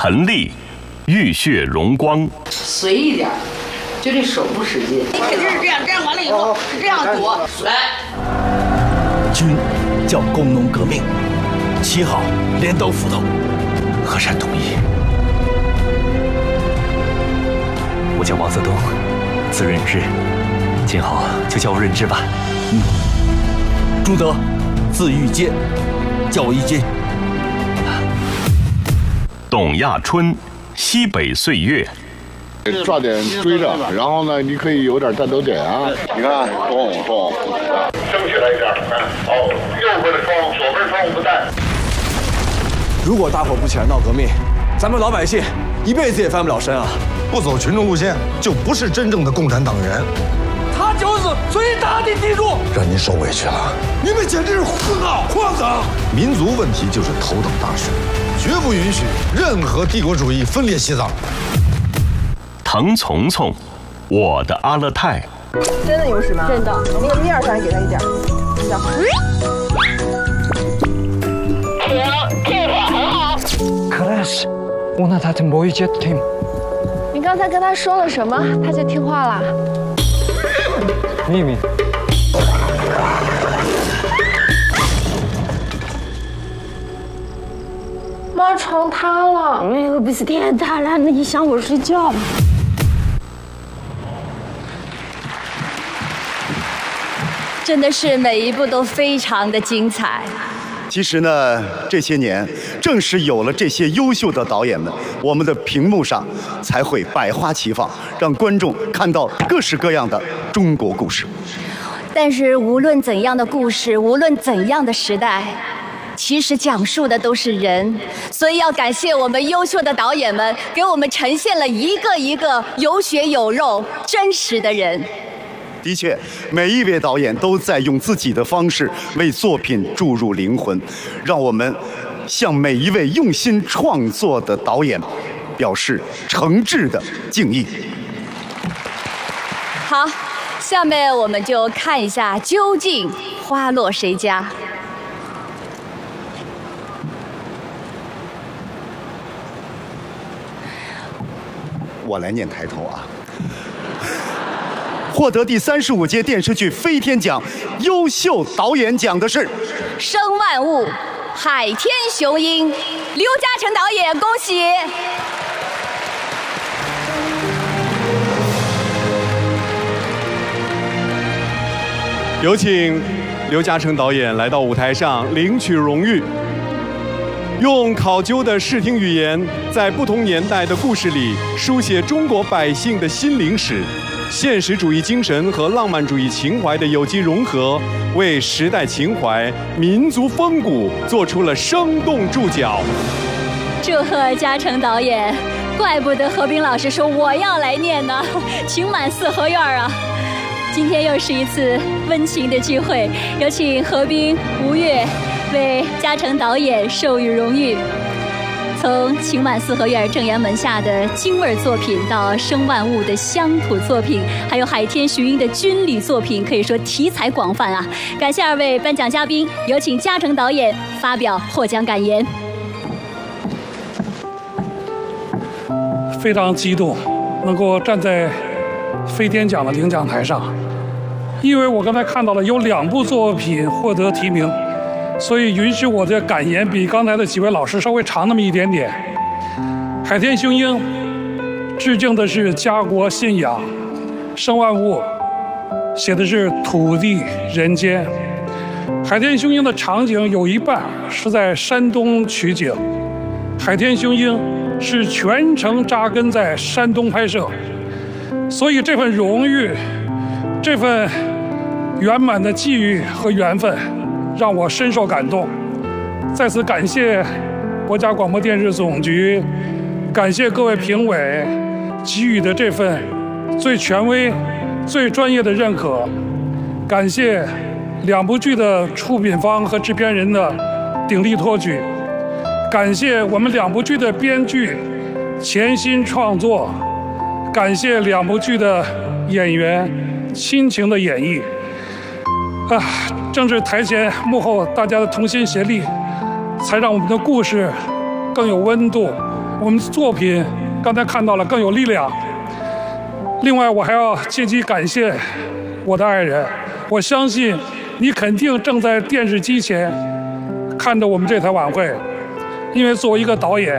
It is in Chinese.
陈丽、浴血荣光。 随一点，就这手不使劲。你肯定是这样，这样完了以后是这样躲。来， 军叫工农革命，7号镰刀斧头，河山统一。 我叫王泽东，字润之，今后就叫我润之吧。 朱德，字玉阶，叫我一阶。 董亚春，西北岁月。 抓点追着，然后呢，你可以有点战斗点啊。你看，冲， 升起来一点，好，右边的窗，左边窗户不带。 如果大伙不起来闹革命，咱们老百姓一辈子也翻不了身啊！ 不走群众路线，就不是真正的共产党员。 他就是最大的敌人， 让您受委屈了。 你们简直是胡闹狂党！ 民族问题就是头等大事，绝不允许任何帝国主义分裂西藏。 滕从从，我的阿勒泰。 真的有屎吗？ 真的。 那个面上给他一点，行。 这会很好。 그래서 오늘 다들 모이지 팀。 你刚才跟他说了什么？他就听话了。 秘密。 妈，床塌了。 那个不是天塌了，那影响我睡觉吗？ 真的是每一部都非常的精彩。 其实呢，这些年正是有了这些优秀的导演们，我们的屏幕上才会百花齐放，让观众看到各式各样的中国故事。 但是无论怎样的故事，无论怎样的时代，其实讲述的都是人，所以要感谢我们优秀的导演们，给我们呈现了一个一个有血有肉、真实的人。 的确，每一位导演都在用自己的方式为作品注入灵魂，让我们向每一位用心创作的导演表示诚挚的敬意。 好，下面我们就看一下究竟花落谁家。 我来念抬头啊。获得第35届电视剧飞天奖优秀导演奖的是生万物、海天雄鹰，刘嘉诚导演，恭喜！ 有请刘嘉诚导演来到舞台上领取荣誉。用考究的视听语言，在不同年代的故事里书写中国百姓的心灵史。现实主义精神和浪漫主义情怀的有机融合，为时代情怀、民族风骨做出了生动注脚。 祝贺嘉诚导演，怪不得何冰老师说我要来念呢，情满四合院啊！今天又是一次温情的聚会，有请何冰、吴越为嘉诚导演授予荣誉。从情满四合院正阳门下的京味作品，到生万物的乡土作品，还有海天雄鹰的军旅作品，可以说题材广泛啊！感谢2位颁奖嘉宾，有请嘉诚导演发表获奖感言。 非常激动，能够站在飞天奖的领奖台上，因为我刚才看到了有2部作品获得提名。所以允许我的感言比刚才的几位老师稍微长那么一点点。海天雄鹰致敬的是家国信仰，生万物写的是土地人间。海天雄鹰的场景有一半是在山东取景，海天雄鹰是全程扎根在山东拍摄，所以这份荣誉，这份圆满的际遇和缘分让我深受感动，在此感谢国家广播电视总局，感谢各位评委给予的这份最权威、最专业的认可，感谢2部剧的出品方和制片人的鼎力托举，感谢我们2部剧的编剧潜心创作，感谢2部剧的演员亲情的演绎。正是台前幕后大家的同心协力，才让我们的故事更有温度， 我们作品刚才看到了更有力量。另外，我还要借机感谢我的爱人，我相信你肯定正在电视机前看着我们这台晚会，因为作为一个导演，